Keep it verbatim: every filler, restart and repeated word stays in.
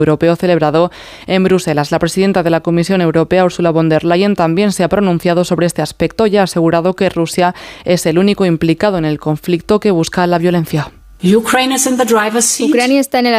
Europeo celebrado en Bruselas. La presidenta de la Comisión Europea, Ursula von der Leyen, también se ha pronunciado sobre este aspecto y ha asegurado que Rusia es el único implicado en el conflicto que busca la violencia. Ucrania está en el